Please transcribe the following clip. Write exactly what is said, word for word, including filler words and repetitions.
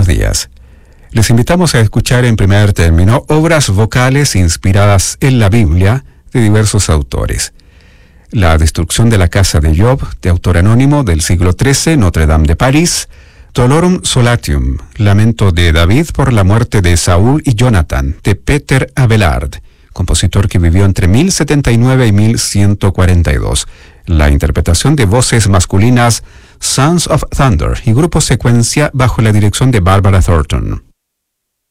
buenos días. Les invitamos a escuchar en primer término obras vocales inspiradas en la Biblia de diversos autores. La destrucción de la casa de Job, de autor anónimo del siglo trece, Notre Dame de París. Dolorum Solatium, lamento de David por la muerte de Saúl y Jonathan, de Peter Abelard, compositor que vivió entre mil setenta y nueve y mil ciento cuarenta y dos. La interpretación de voces masculinas Sons of Thunder y grupo secuencia bajo la dirección de Barbara Thornton.